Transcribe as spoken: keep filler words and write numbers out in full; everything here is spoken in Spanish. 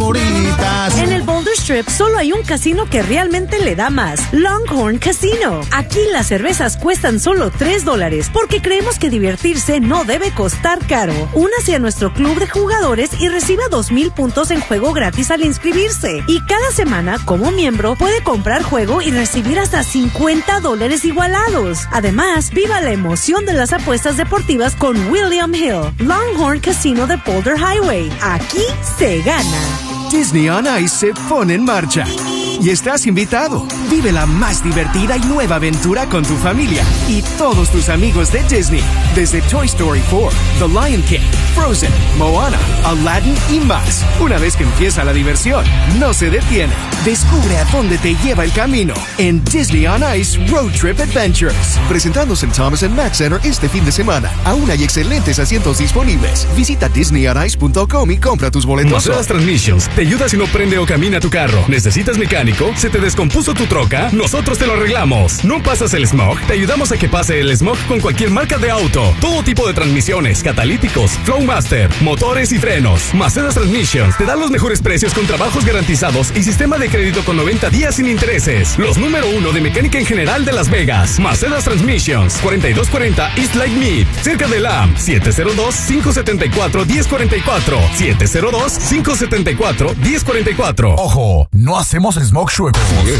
favoritas. En el Boulder Strip solo hay un casino que realmente le da más. Longhorn Casino. Aquí las cervezas cuestan solo tres dólares porque creemos que divertirse no debe costar caro. Únase a nuestro club de jugadores y reciba dos mil puntos en juego gratis al inscribirse. Y cada semana, como miembro, puede comprar juego y recibir hasta cincuenta dólares igualados. Además, viva la emoción de las apuestas deportivas con William Hill. Longhorn Casino de Boulder Highway. Aquí se gana. Disney on Ice se pone en marcha. Y estás invitado. Vive la más divertida y nueva aventura con tu familia y todos tus amigos de Disney. Desde Toy Story cuatro, The Lion King, Frozen, Moana, Aladdin y más. Una vez que empieza la diversión, no se detiene. Descubre a dónde te lleva el camino en Disney on Ice Road Trip Adventures. Presentándose en Thomas and Mack Center este fin de semana. Aún hay excelentes asientos disponibles. Visita disney on ice punto com y compra tus boletos. Macedas Transmissions te ayuda si no prende o camina tu carro. ¿Necesitas mecánico? ¿Se te descompuso tu troca? Nosotros te lo arreglamos. ¿No pasas el smog? Te ayudamos a que pase el smog con cualquier marca de auto. Todo tipo de transmisiones, catalíticos, Flowmaster, motores y frenos. Macedas Transmissions te da los mejores precios con trabajos garantizados y sistema de crédito con noventa días sin intereses. Los número uno de mecánica en general de Las Vegas. Macedas Transmissions, cuarenta y dos cuarenta East Lake Mead, cerca de L A M. siete cero dos, cinco siete cuatro, uno cero cuatro cuatro. siete cero dos, cinco siete cuatro, uno cero cuatro cuatro. Ojo, no hacemos smog chueco.